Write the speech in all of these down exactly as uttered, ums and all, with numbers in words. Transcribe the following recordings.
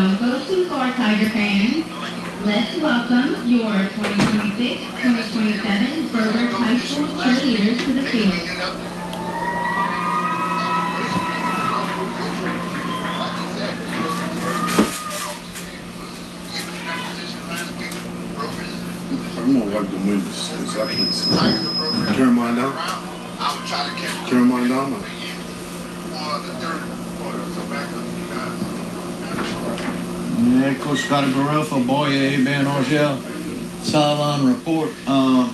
Don't go too far, Tiger fans. Let's welcome your twenty twenty-six twenty twenty-seven Brobridge High School cheerleaders to the field. I'm gonna wipe the windows because I can't see. Turn mine down. Turn mine down. Yeah, Coach Scotty Burrell for Boyer, A-Ben, Orgel. Sideline report. Um,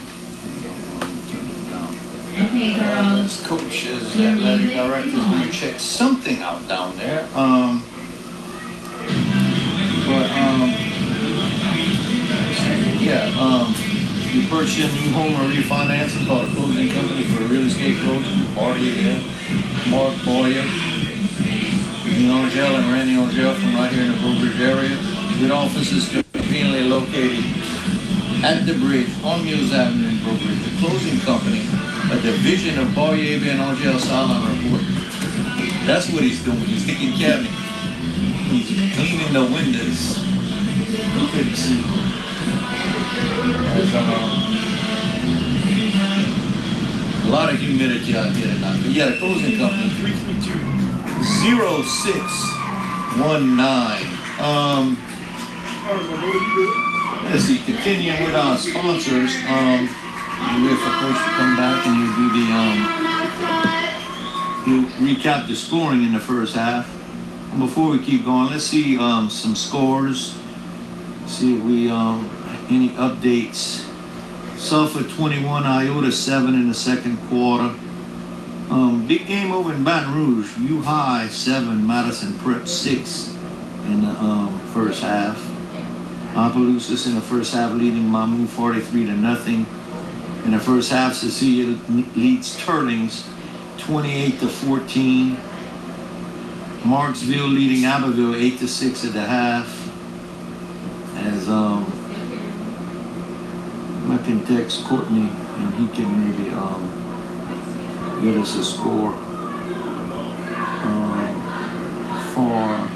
Okay, girls. coaches, athletic directors, we check something out down there. Um, but, um, yeah, um, we purchased a new home or refinancing called a closing company for real estate closing. Boyer, yeah. Mark Boyer. Dean Orgel and Randy Orgel from right here in the Brobridge area. With offices conveniently located at the bridge on Mills Avenue in Brobridge. The closing company, a division of Boyer and Orgel Sideline Report. That's what he's doing. He's taking cabinet. He's cleaning the windows. You couldn't see. There's um, a lot of humidity out here tonight. But yeah, the closing company, three three two, zero six one nine. Um, let's see, continuing with our sponsors. Um, we wait for Coach to come back and you do the, um, you recap the scoring in the first half. And before we keep going, let's see um, some scores. See if we, um, any updates. Suffolk twenty-one, Iota seven in the second quarter. Um, big game over in Baton Rouge. U High seven, Madison Prep six in the um, first half. Opelousas in the first half leading Mamou forty-three to nothing. In the first half, Cecilia leads Turlings twenty-eight to fourteen. Marksville leading Abbeville eight to six at the half. As um, I can text Courtney and he can maybe um, get us a score um, for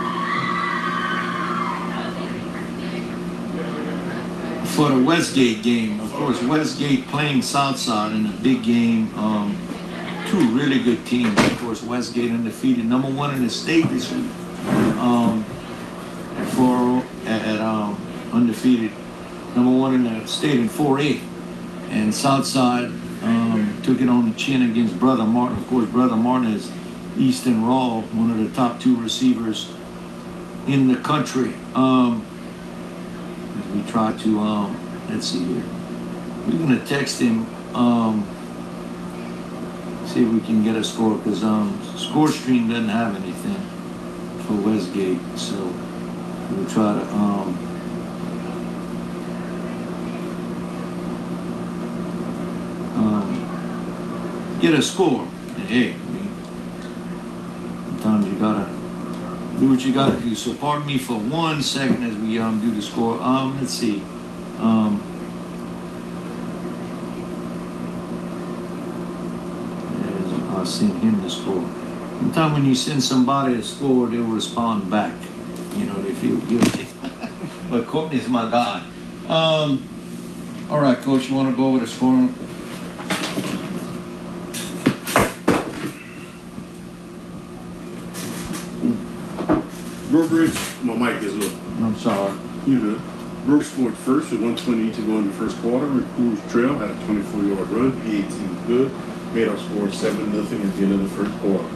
for the Westgate game. Of course, Westgate playing Southside in a big game. Um, two really good teams. Of course, Westgate undefeated, number one in the state this week. Um, for at, at um, undefeated, number one in the state in four A, and Southside um, took it on the chin against Brother Martin. Of course, Brother Martin is Easton Raw, one of the top two receivers in the country. Um, as we try to, um, let's see here, we're gonna text him, um, see if we can get a score, because um, Score Stream doesn't have anything for Westgate, so we'll try to um, um, get a score. And hey, I mean, sometimes you gotta do what you gotta do. So pardon me for one second as we um do the score. Um, let's see. Um, I'll send him the score. Sometimes when you send somebody a score, they'll respond back. You know, they feel guilty. But Courtney's my guy. Um, all right, Coach, you want to go over the score? Brobridge, my mic is low. I'm sorry. You good. Brooke scored first with one twenty to go in the first quarter. Rouge Trail had a twenty-four yard run. P A T was good. Made our score seven nothing at the end of the first quarter.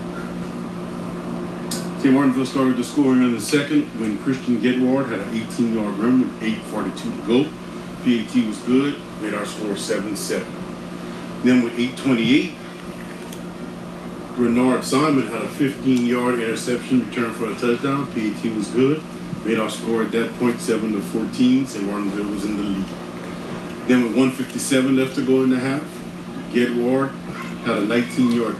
Saint Martinville started the scoring in the second when Christian Gedward had an eighteen yard run with eight forty-two to go. P A T was good. Made our score seven seven. Then with eight twenty-eight, Bernard Simon had a fifteen yard interception return for a touchdown. P A T was good. Made our score at that point seven to fourteen. Saint Martinville was in the lead. Then with one fifty-seven left to go in the half, Gedward had a nineteen yard